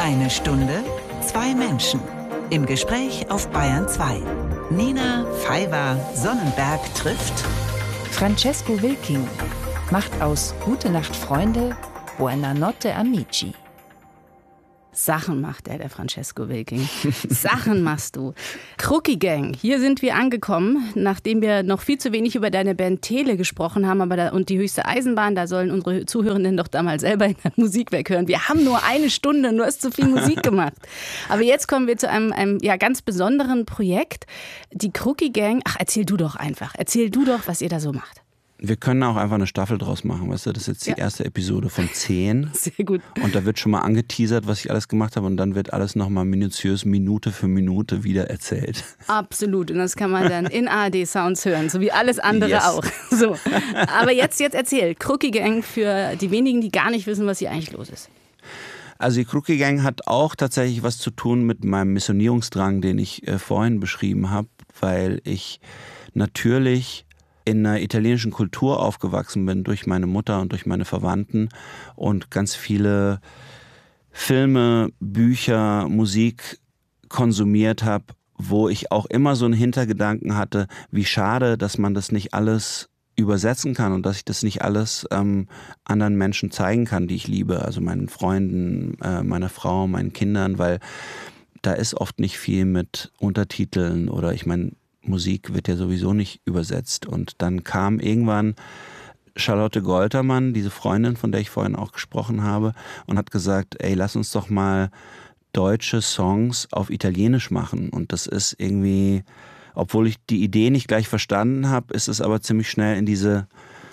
Eine Stunde, zwei Menschen. Im Gespräch auf Bayern 2. Nina Pfeiffer-Sonnenberg trifft Francesco Wilking macht aus Gute Nacht Freunde Buonanotte Amici. Sachen macht der Francesco Wilking. Sachen machst du. Crookie Gang, hier sind wir angekommen, nachdem wir noch viel zu wenig über deine Band Tele gesprochen haben, und die höchste Eisenbahn, da sollen unsere Zuhörenden doch da mal selber in der Musikwerk hören. Wir haben nur eine Stunde, du hast zu viel Musik gemacht. Aber jetzt kommen wir zu einem ganz besonderen Projekt, die Crookie Gang. Ach, erzähl du doch einfach. Erzähl du doch, was ihr da so macht. Wir können auch einfach eine Staffel draus machen, weißt du? Das ist jetzt die erste Episode von 10. Sehr gut. Und da wird schon mal angeteasert, was ich alles gemacht habe, und dann wird alles nochmal minutiös Minute für Minute wieder erzählt. Absolut. Und das kann man dann in ARD Sounds hören, so wie alles andere auch. So. Aber jetzt erzähl. Crookie Gang für die wenigen, die gar nicht wissen, was hier eigentlich los ist. Also die Crookie Gang hat auch tatsächlich was zu tun mit meinem Missionierungsdrang, den ich vorhin beschrieben habe, weil ich natürlich in einer italienischen Kultur aufgewachsen bin, durch meine Mutter und durch meine Verwandten, und ganz viele Filme, Bücher, Musik konsumiert habe, wo ich auch immer so einen Hintergedanken hatte, wie schade, dass man das nicht alles übersetzen kann und dass ich das nicht alles anderen Menschen zeigen kann, die ich liebe, also meinen Freunden, meiner Frau, meinen Kindern, weil da ist oft nicht viel mit Untertiteln oder Musik wird ja sowieso nicht übersetzt. Und dann kam irgendwann Charlotte Goltermann, diese Freundin, von der ich vorhin auch gesprochen habe, und hat gesagt, ey, lass uns doch mal deutsche Songs auf Italienisch machen. Und das ist irgendwie, obwohl ich die Idee nicht gleich verstanden habe, ist es aber ziemlich schnell in diese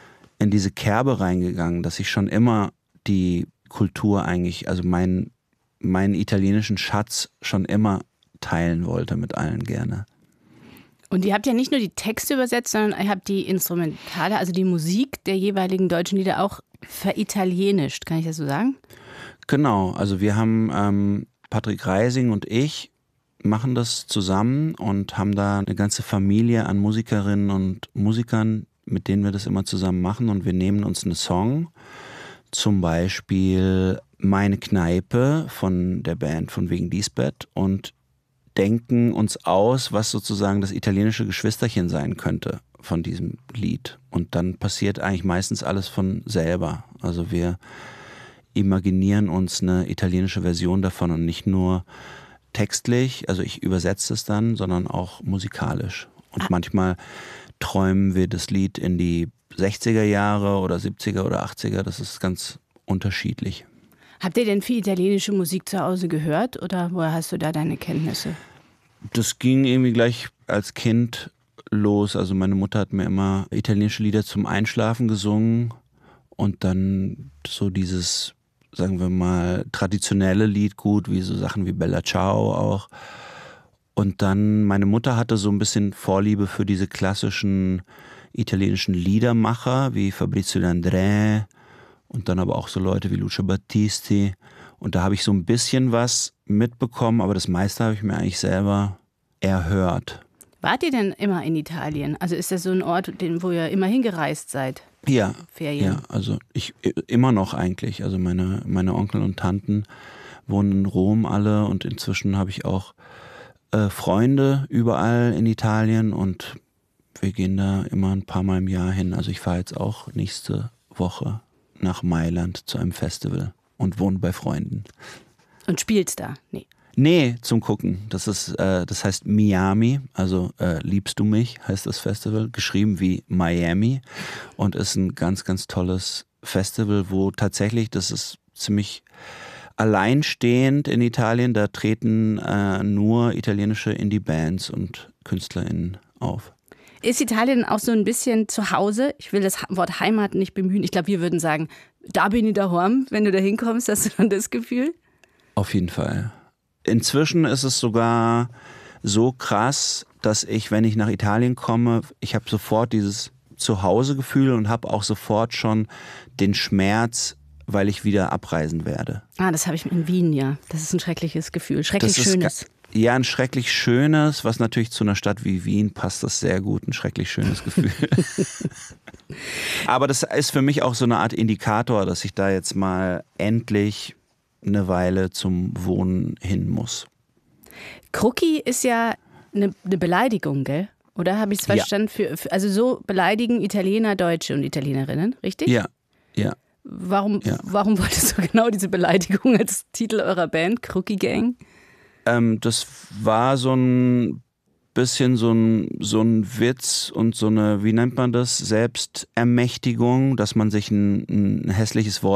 Kerbe reingegangen, dass ich schon immer die Kultur eigentlich, also meinen italienischen Schatz schon immer teilen wollte mit allen gerne. Und ihr habt ja nicht nur die Texte übersetzt, sondern ihr habt die Instrumentale, also die Musik der jeweiligen deutschen Lieder auch veritalienischt, kann ich das so sagen? Genau, also wir haben, Patrick Reising und ich machen das zusammen und haben da eine ganze Familie an Musikerinnen und Musikern, mit denen wir das immer zusammen machen, und wir nehmen uns einen Song, zum Beispiel Meine Kneipe von der Band von Wegen Lisbeth, und denken uns aus, was sozusagen das italienische Geschwisterchen sein könnte von diesem Lied. Und dann passiert eigentlich meistens alles von selber. Also wir imaginieren uns eine italienische Version davon, und nicht nur textlich, also ich übersetze es dann, sondern auch musikalisch. Und manchmal träumen wir das Lied in die 60er Jahre oder 70er oder 80er, das ist ganz unterschiedlich. Habt ihr denn viel italienische Musik zu Hause gehört, oder woher hast du da deine Kenntnisse? Das ging irgendwie gleich als Kind los. Also meine Mutter hat mir immer italienische Lieder zum Einschlafen gesungen, und dann so dieses, sagen wir mal, traditionelle Liedgut, wie so Sachen wie Bella Ciao auch. Und dann, meine Mutter hatte so ein bisschen Vorliebe für diese klassischen italienischen Liedermacher wie Fabrizio De André und dann aber auch so Leute wie Lucio Battisti. Und da habe ich so ein bisschen was mitbekommen, aber das meiste habe ich mir eigentlich selber erhört. Wart ihr denn immer in Italien? Also ist das so ein Ort, wo ihr immer hingereist seid? Ja, Ferien? Ja, also ich immer noch eigentlich. Also meine Onkel und Tanten wohnen in Rom alle, und inzwischen habe ich auch Freunde überall in Italien, und wir gehen da immer ein paar Mal im Jahr hin. Also ich fahre jetzt auch nächste Woche nach Mailand zu einem Festival und wohne bei Freunden. Und spielst da? Nee, zum Gucken. Das heißt Miami, also Liebst du mich, heißt das Festival, geschrieben wie Miami, und ist ein ganz, ganz tolles Festival, wo tatsächlich, das ist ziemlich alleinstehend in Italien, da treten nur italienische Indie-Bands und KünstlerInnen auf. Ist Italien auch so ein bisschen zu Hause? Ich will das Wort Heimat nicht bemühen. Ich glaube, wir würden sagen, da bin ich daheim. Wenn du da hinkommst, hast du dann das Gefühl? Auf jeden Fall. Inzwischen ist es sogar so krass, dass ich, wenn ich nach Italien komme, ich habe sofort dieses Zuhausegefühl und habe auch sofort schon den Schmerz, weil ich wieder abreisen werde. Das habe ich in Wien, ja. Das ist ein schreckliches Gefühl. Schrecklich schönes. Ja, ein schrecklich schönes, was natürlich zu einer Stadt wie Wien passt das sehr gut, ein schrecklich schönes Gefühl. Aber das ist für mich auch so eine Art Indikator, dass ich da jetzt mal endlich eine Weile zum Wohnen hin muss. Krucki ist ja eine Beleidigung, gell? Oder habe ich es verstanden? Also so beleidigen Italiener Deutsche und Italienerinnen, richtig? Ja. Warum wolltest du genau diese Beleidigung als Titel eurer Band, Krucki Gang? Das war so ein bisschen so ein Witz und so eine, wie nennt man das, Selbstermächtigung, dass man sich ein hässliches Wort